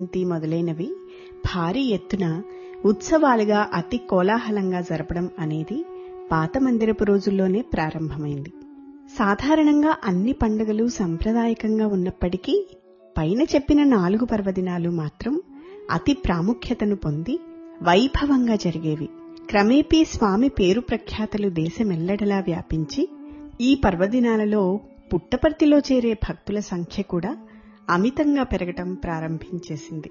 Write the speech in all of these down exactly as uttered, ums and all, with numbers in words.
మొదలైనవి భారీ ఎత్తున ఉత్సవాలుగా అతి కోలాహలంగా జరపడం అనేది పాత మందిరపు రోజుల్లోనే ప్రారంభమైంది. సాధారణంగా అన్ని పండుగలు సంప్రదాయకంగా ఉన్నప్పటికీ పైన చెప్పిన నాలుగు పర్వదినాలు మాత్రం అతి ప్రాముఖ్యతను పొంది వైభవంగా జరిగేవి. క్రమేపీ స్వామి పేరు ప్రఖ్యాతలు దేశమెల్లడలా వ్యాపించి ఈ పర్వదినాలలో పుట్టపర్తిలో చేరే భక్తుల సంఖ్య కూడా అమితంగా పెరగటం ప్రారంభించేసింది.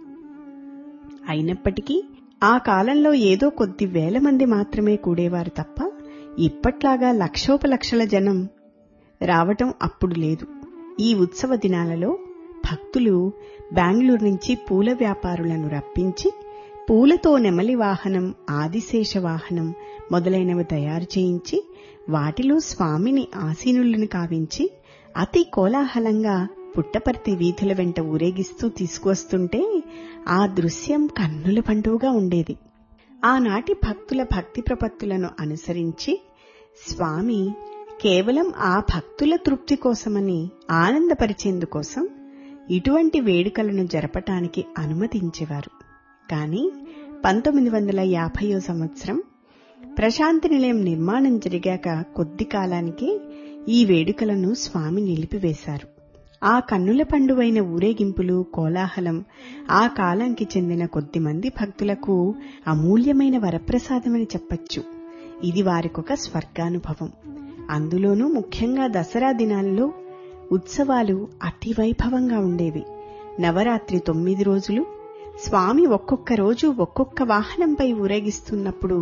అయినప్పటికీ ఆ కాలంలో ఏదో కొద్ది వేల మంది మాత్రమే కూడేవారు తప్ప ఇప్పట్లాగా లక్షోపలక్షల జనం రావటం అప్పుడు లేదు. ఈ ఉత్సవ దినాలలో భక్తులు బెంగళూరు నుంచి పూల వ్యాపారులను రప్పించి పూలతో నెమలి వాహనం, ఆదిశేష వాహనం మొదలైనవి తయారు చేయించి వాటిలో స్వామిని ఆసీనులను కావించి అతి కోలాహలంగా పుట్టపర్తి వీధుల వెంట ఊరేగిస్తూ తీసుకువస్తుంటే ఆ దృశ్యం కన్నుల పండుగగా ఉండేది. ఆనాటి భక్తుల భక్తి ప్రపత్తులను అనుసరించి స్వామి కేవలం ఆ భక్తుల తృప్తి కోసమని ఆనందపరిచేందుకోసం ఇటువంటి వేడుకలను జరపటానికి అనుమతించేవారు. కాని పంతొమ్మిది వందల యాభైవ సంవత్సరం ప్రశాంతి నిలయం నిర్మాణం జరిగాక కొద్ది కాలానికే ఈ వేడుకలను స్వామి నిలిపివేశారు. ఆ కన్నుల పండువైన ఊరేగింపులు, కోలాహలం ఆ కాలానికి చెందిన కొద్దిమంది భక్తులకు అమూల్యమైన వరప్రసాదమని చెప్పచ్చు. ఇది వారికొక స్వర్గానుభవం. అందులోనూ ముఖ్యంగా దసరా దినాల్లో ఉత్సవాలు అతి వైభవంగా ఉండేవి. నవరాత్రి తొమ్మిది రోజులు స్వామి ఒక్కొక్క రోజు ఒక్కొక్క వాహనంపై ఊరేగిస్తున్నప్పుడు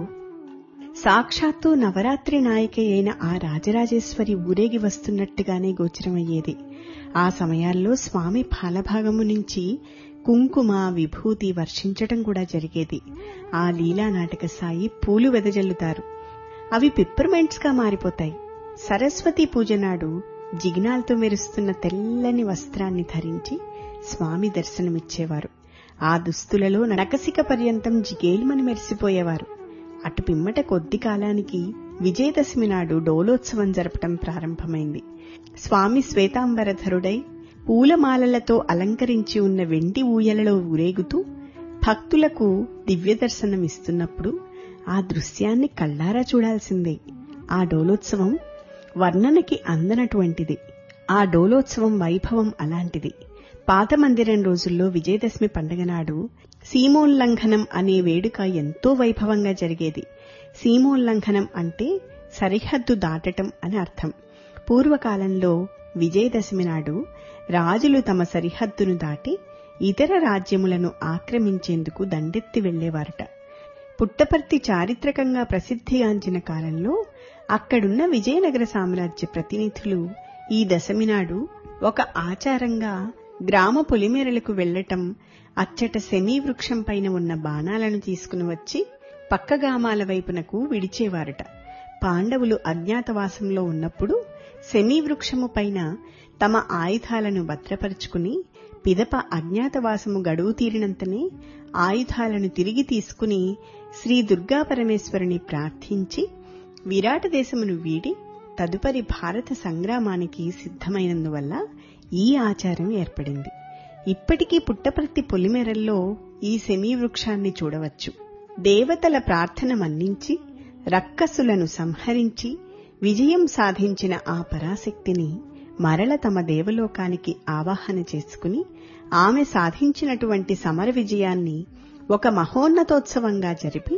సాక్షాత్తు నవరాత్రి నాయకి అయిన ఆ రాజరాజేశ్వరి ఊరేగి వస్తున్నట్టుగానే గోచరమయ్యేది. ఆ సమయాల్లో స్వామి పాలభాగము నుంచి కుంకుమ, విభూతి వర్షించటం కూడా జరిగేది. ఆ లీలా నాటక సాయి పూలు వెదజల్లుతారు. అవి పిప్పర్మెంట్స్ గా మారిపోతాయి. సరస్వతీ పూజ నాడు జిగినాలతో మెరుస్తున్న తెల్లని వస్త్రాన్ని ధరించి స్వామి దర్శనమిచ్చేవారు. ఆ దుస్తులలో నకసిక పర్యంతం జిగేల్మని మెరిసిపోయేవారు. అటు పిమ్మట కొద్ది కాలానికి విజయదశమి నాడు డోలోత్సవం జరపటం ప్రారంభమైంది. స్వామి శ్వేతాంబరధరుడై పూలమాలలతో అలంకరించి ఉన్న వెండి ఊయలలో ఊరేగుతూ భక్తులకు దివ్య దర్శనమిస్తున్నప్పుడు ఆ దృశ్యాన్ని కళ్ళారా చూడాల్సిందే. ఆ డోలోత్సవం వర్ణనకి అందనటువంటిది. ఆ డోలోత్సవం వైభవం అలాంటిది. పాత మందిరం రోజుల్లో విజయదశమి పండుగ నాడు సీమోల్లంఘనం అనే వేడుక ఎంతో వైభవంగా జరిగేది. సీమోల్లంఘనం అంటే సరిహద్దు దాటటం అని అర్థం. పూర్వకాలంలో విజయదశమి నాడు రాజులు తమ సరిహద్దును దాటి ఇతర రాజ్యములను ఆక్రమించేందుకు దండెత్తి వెళ్లేవారట. పుట్టపర్తి చారిత్రకంగా ప్రసిద్ధిగాంచిన కాలంలో అక్కడున్న విజయనగర సామ్రాజ్య ప్రతినిధులు ఈ దశమి నాడు ఒక ఆచారంగా గ్రామ పొలిమేరలకు వెళ్లటం, అచ్చట శమీ వృక్షం పైన ఉన్న బాణాలను తీసుకుని వచ్చి పక్క గ్రామాల వైపునకు విడిచేవారట. పాండవులు అజ్ఞాతవాసంలో ఉన్నప్పుడు శమీ వృక్షము పైన తమ ఆయుధాలను భద్రపరుచుకుని పిదప అజ్ఞాతవాసము గడువు తీరినంతనే ఆయుధాలను తిరిగి తీసుకుని శ్రీ దుర్గా పరమేశ్వరుని ప్రార్థించి విరాట దేశమును వీడి తదుపరి భారత సంగ్రామానికి సిద్ధమైనందువల్ల ఈ ఆచారం ఏర్పడింది. ఇప్పటికీ పుట్టపర్తి పొలిమేరల్లో ఈ శమీ వృక్షాన్ని చూడవచ్చు. దేవతల ప్రార్థన మన్నించి రక్కసులను సంహరించి విజయం సాధించిన ఆ పరాశక్తిని మరల తమ దేవలోకానికి ఆవాహన చేసుకుని ఆమె సాధించినటువంటి సమర విజయాన్ని ఒక మహోన్నతోత్సవంగా జరిపి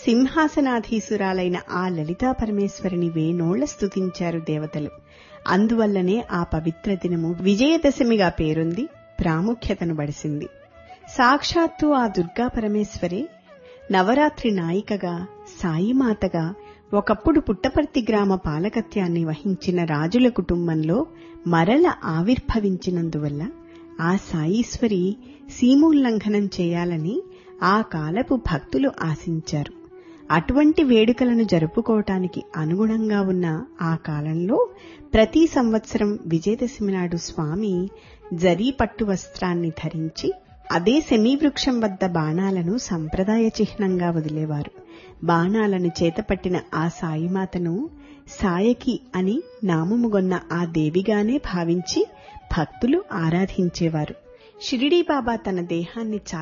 సింహాసనాధీసురాలైన ఆ లలితా పరమేశ్వరిని వేనోళ్ల స్తుతించారు దేవతలు. అందువల్లనే ఆ పవిత్ర దినము విజయదశమిగా పేరొంది ప్రాముఖ్యతను బడిసింది. సాక్షాత్తు ఆ దుర్గా పరమేశ్వరి నవరాత్రి నాయికగా, సాయిమాతగా ఒకప్పుడు పుట్టపర్తి గ్రామ పాలకత్యాన్ని వహించిన రాజుల కుటుంబంలో మరల ఆవిర్భవించినందువల్ల ఆ సాయీశ్వరి సీమోల్లంఘనం చేయాలని ఆ కాలపు భక్తులు ఆశించారు. అటువంటి వేడుకలను జరుపుకోవటానికి అనుగుణంగా ఉన్న ఆ కాలంలో ప్రతి సంవత్సరం విజయదశమి నాడు స్వామి జరీ పట్టు వస్త్రాన్ని ధరించి అదే శమీవృక్షం వద్ద బాణాలను సంప్రదాయ చిహ్నంగా వదిలేవారు. బాణాలను చేతపట్టిన ఆ సాయిమాతను సాయకి అని నామముగొన్న ఆ దేవిగానే భావించి భక్తులు ఆరాధించేవారు. షిరిడీ బాబా తన దేహాన్ని